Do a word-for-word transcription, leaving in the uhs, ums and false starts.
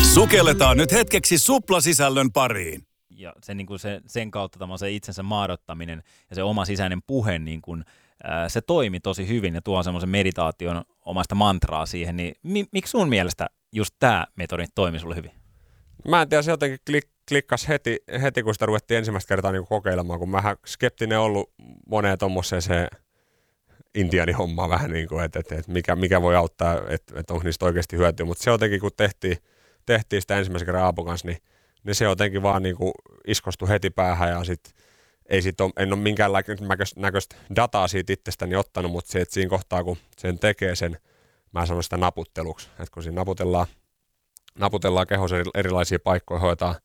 Sukelletaan nyt hetkeksi suplasisällön pariin. Ja se, niin kuin se, sen kautta se itsensä maadottaminen ja se oma sisäinen puhe, niin kuin, ää, se toimi tosi hyvin ja tuo semmoisen meditaation omasta mantraa siihen. Niin mi, miksi sun mielestä just tämä metodi toimi sulle hyvin? Mä en tiedä, se jotenkin klik, klikkas heti, heti, kun sitä ruvettiin ensimmäistä kertaa niin kokeilemaan, kun mähän skeptinen ollut moneen tommoseen se intiaanihommaa vähän, niin kuin, että, että, että mikä, mikä voi auttaa, että, että onko niistä oikeasti hyötyä. Mutta se jotenkin, kun tehtiin, tehtiin sitä ensimmäisen kerran Aapun kanssa, niin, niin se jotenkin vaan niin kuin iskostui heti päähän ja sit ei sit ole, en ole minkäänlaista dataa siitä itsestäni ottanut, mutta se, että siinä kohtaa, kun sen tekee sen, mä sanon sitä naputteluksi, että kun siinä naputellaan, naputellaan kehossa erilaisia paikkoja, hoitaa